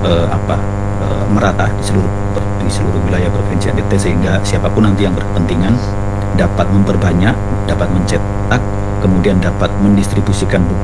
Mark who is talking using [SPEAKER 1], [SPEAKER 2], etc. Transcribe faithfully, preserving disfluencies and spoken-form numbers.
[SPEAKER 1] uh, apa uh, merata di seluruh di seluruh wilayah provinsi N T T, sehingga siapapun nanti yang berkepentingan dapat memperbanyak, dapat mencetak, kemudian dapat mendistribusikan